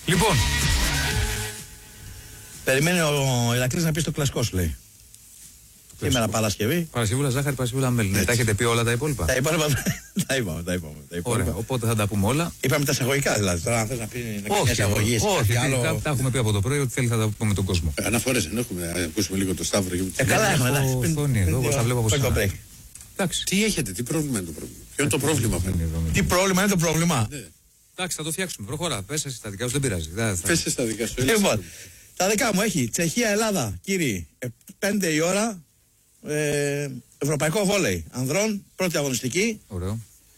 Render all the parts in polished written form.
Λοιπόν. Περιμένει ο Ηρακλής να πει στο κλασικό σου, λέει. Σήμερα Παρασκευή. Παρασκευούλα ζάχαρη, Παρασκευούλα μέλι. Τα έχετε πει όλα τα υπόλοιπα? Τα υπόλοιπα. Τα είπαμε. Ωραία, οπότε θα τα πούμε όλα. Είπαμε τα εισαγωγικά δηλαδή. Τώρα, αν θες να πει μια εισαγωγή. Όχι, τα έχουμε πει από το πρωί ότι θέλει θα τα πούμε με τον κόσμο. Αναφορές δεν έχουμε. Ακούσουμε λίγο το Σταύρο. Καλά, έχουμε. Φωνή εδώ, όπως τα βλέπω από σήμερα. Τι έχετε, τι πρόβλημα είναι το πρόβλημα? Ποιο είναι το πρόβλημα? Τι πρόβλημα είναι το πρόβλημα? Εντάξει, θα το φτιάξουμε. Προχωρά. Πες εσύ στα δικά σου, δεν πειράζει. Πες στα δικά σου. Λοιπόν, τα δικά μου έχει Τσεχία-Ελλάδα, κύριοι. 5 η ώρα. Ευρωπαϊκό βόλεϊ. Ανδρών, πρώτη αγωνιστική. Ωραίο.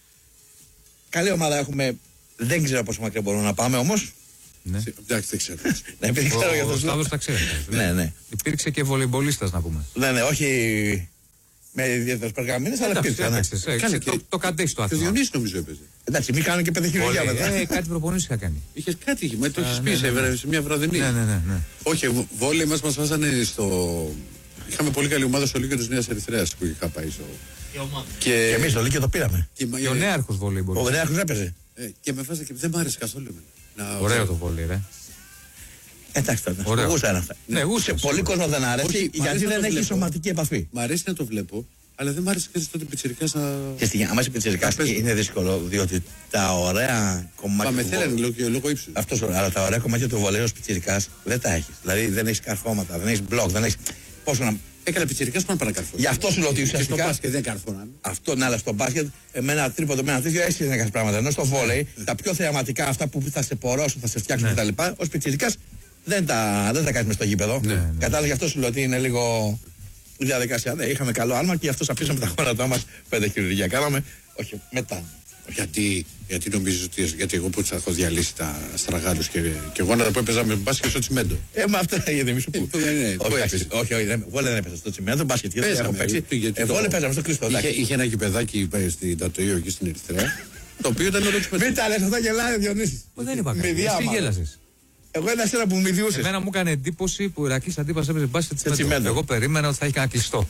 Καλή ομάδα έχουμε. Δεν ξέρω πόσο μακριά μπορούμε να πάμε όμως. Ναι. Εντάξει, δεν ξέρω. Ο Σταύρος τα ξέρει. Ναι. Υπήρξε και βολεϊμπολίστας να πούμε. Ναι, όχι με ιδιαίτερες περγαμίνες, αλλά υπήρξε. Το καντέξι το άθλημα. Το Διονύση νομίζω έπαιζε. Εντάξει, μην κάνουν και 5 χιλιάδια μετά. Κάτι προπονήσεις είχα κάνει. Είχες κάτι, μα το έχεις πει σε μια βραδινή. Ναι. Όχι, βόλεϊ μας βάζανε στο... Είχαμε πολύ καλή ομάδα στο Λύκειο της Νέας Ερυθρέας που είχα πάει στο... Και εμείς στο Λύκειο το πήραμε. Και ο νέαρχος βολεϊμπολ. Ο νέαρχος έπαιζε. Και με βάζανε και δεν μ' άρεσε καθόλου εμένα. Ωραίο το βόλεϊ, ρε. Εντάξει τώρα, γούστα είναι αυτά. Ναι, σε πολύ κόσμο δεν αρέσει γιατί δεν έχει σωματική επαφή. Μ' αρέσει να το βλέπω, αλλά δεν μ' άρεσε και τότε πιτσιρικάς να... Και άμα είσαι πιτσιρικάς είναι δύσκολο, διότι τα ωραία κομμάτια... Μα με θέλανε λόγω ύψους. Αυτός, αλλά τα ωραία κομμάτια του βολείου ως πιτσιρικάς δεν τα έχεις. Δηλαδή δεν έχεις καρφώματα, δεν έχεις μπλοκ, δεν έχεις... Πόσο να... Έκανα πιτσιρικάς που να παρακαρφώνουν. Γι' αυτό σου λέω ότι ουσιαστικά... Και στο μπάσκετ δεν καρφώναν. Αυτό, ναι, αλλά στο μπάσκετ με ένα τρίποντο, με ένα τέτοιο έχεις να κάνεις πράγματα. Ενώ στο βόλεϊ τα πιο θεαματικά, αυτά που θα σε πορώσουν, θα σε φτιάξουν κτλ. Ως πιτσιρικάς δεν τα κάνεις μες στο γήπεδο. Κατάλαβα, γι' αυτό σου λέω ότι είναι λίγο διαδικασία. Ναι, είχαμε καλό άλμα και γι' αυτό αφήσαμε τα γόνατά μας 5 χειρουργία. Κάναμε, όχι, μετά. Γιατί νομίζεις ότι. Γιατί εγώ που θα έχω διαλύσει τα στραγάλους και γόνατα που έπαιζα με μπάσκετ στο τσιμέντο. Μα αυτό γιατί μη σου πω. Όχι, βόλεϊ δεν έπαιζα στο τσιμέντο, μπάσκετ γιατί έχω παίξει. Βόλεϊ παίζαμε στο κλειστό. Είχε ένα γηπεδάκι στην Τατοείο εκεί στην Ερυθρέα. Το οποίο ήταν όλο τσιμέντο. Μην τα λες αυτά, γελάει Διονύσης. Δεν είπα κάτι. Εσύ γέλασες. Εγώ ένα σένα που με διούσες. Εμένα μου έκανε εντύπωση που ο Ηρακλής αντίπας έπαιζε μπάσκετ στο τσιμέντο. Εγώ περίμενα ότι θα είχε κανένα κλειστό.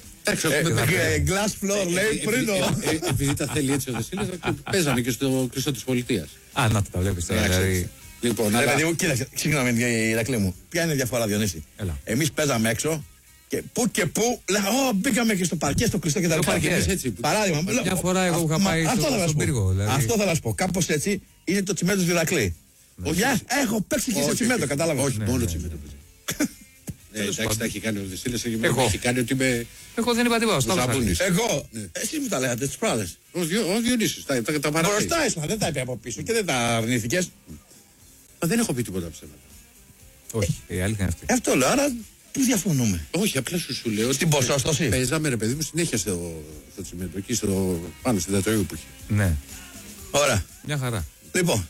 Glass floor λέει πριν. Επειδή τα θέλει έτσι ο Δεσίλας, παίζαμε και στο κλειστό της πολιτείας. Α, να τα βλέπεις τώρα. Λοιπόν, ρε παιδί μου, κοίταξε, συγγνώμη Ηρακλή μου, ποια είναι η διαφορά, Διονύση? Εμείς παίζαμε έξω και που λέγαμε, μπήκαμε και στο παρκέ, στο κλειστό κτλ. Παράδειγμα, μια φορά εγώ είχα πάει στον πύργο. Αυτό θα να πω. Κάπως έτσι είναι το τσιμέντο του Ηρακλή. Έχω παίξει και σε τσιμέντο, κατάλαβα. Όχι, μόνο τσιμέντο. Εντάξει, τα έχει κάνει ο Δεσίλας, έχει κάνει ότι είμαι... Εγώ δεν είπα τίποτα. Εγώ, εσείς μου τα λέγατε τις προάλλες. Ο Διονύσης, τα παραπέει. Μπροστά ήσουν, δεν τα είπε από πίσω και δεν τα αρνήθηκες. Μα δεν έχω πει τίποτα ψέματα. Όχι, η αλήθεια είναι αυτή. Αυτό λέω, άρα πού διαφωνούμε? Όχι, απλά σου λέω. Στην ποσόστοση. Παίζαμε ρε παιδί μου συνέχεια στο τσιμέντο, εκεί πάνω στην Τατοείο που είχε. Ναι. Ωραία. Μια χαρά. Λοιπόν.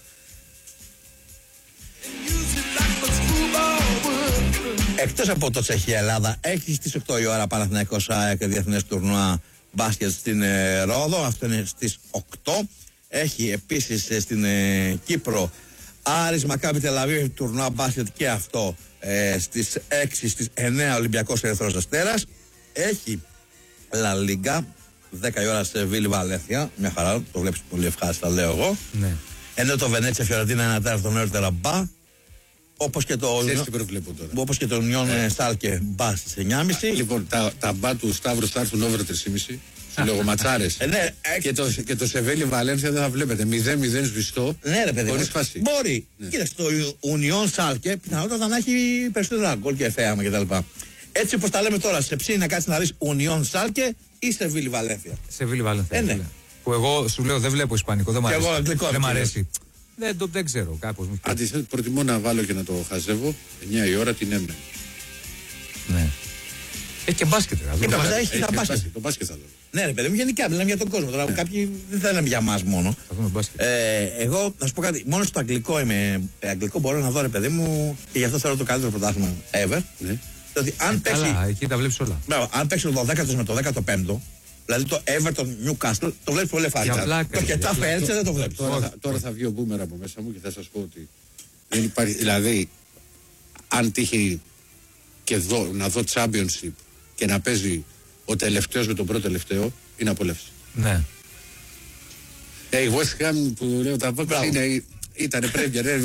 Εκτός από το Τσεχία-Ελλάδα, έχει στις 8 η ώρα Παναθηναϊκός ΑΕΚ διεθνές τουρνουά μπάσκετ στην Ρόδο. Αυτό είναι στις 8. Έχει επίσης στην Κύπρο Άρης Μακάμπι Τελαβίβ τουρνουά μπάσκετ και αυτό στις 6, στις 9 Ολυμπιακός Ερυθρός Αστέρας. Έχει Λα Λίγκα 10 η ώρα σε Βίλη Βαλένθια. Μια χαρά, το βλέπεις πολύ ευχάριστα, λέω εγώ. Ναι. Ενώ το Βενέτσια Φιωρεντίνα 1 τέταρτο νωρίτερα μπα. Όπως και το Νιόν Στάλκε μπα στις 9.30. Λοιπόν, τα μπα του Σταύρου θα έρθουν over 3.30. Σου λέγω ματσάρες. Ναι, και το Σεβέλη Βαλένθια δεν θα βλέπετε. 0-0 σβηστό. Ναι, ρε παιδί. Μπορεί. Ναι. Κοίταξε, το Union Στάλκε πιθανότατα να έχει περισσότερα γκολ και θέαμα κτλ. Έτσι όπως τα λέμε τώρα, σε ψήνει να κάτσει να δεις Union Στάλκε ή Σεβίλη Βαλένθια. Σεβίλη Βαλένθια. Ναι. Που εγώ σου λέω δεν βλέπω ισπανικό, δεν μ' αρέσει. Δεν ξέρω, κάπως. Αντιθέτως, προτιμώ να βάλω και να το χαζεύω 9 η ώρα την Έμνε. Ναι. Έχει και μπάσκετ. Έχει τα μπάσκετ. Το μπάσκετ θα δω. Ναι, ρε παιδί μου, γενικά μιλάμε για τον κόσμο. Τώρα κάποιοι δεν θα λέμε για εμάς μόνο. Εγώ, να σου πω κάτι, μόνο στο αγγλικό είμαι. Αγγλικό μπορώ να δω, ρε παιδί μου, και γι' αυτό θέλω το καλύτερο πρωτάθλημα ever. Ναι. Δηλαδή, αν παίξει. Καλά, εκεί τα βλέπεις όλα. Αν παίξει το 12ο με το 15ο. Δηλαδή το Everton Newcastle το βλέπεις πολύ ευχάριστα. Το Χετάφε Έλτσε δεν το βλέπεις. Τώρα θα βγει ο Μπούμερ από μέσα μου και θα σας πω ότι δεν υπάρχει. Δηλαδή, αν τύχει και να δω Championship και να παίζει ο τελευταίος με τον πρώτο τελευταίο, είναι απολαύση. Ναι. Η West Ham που λέω τα βόκια ήταν Premier.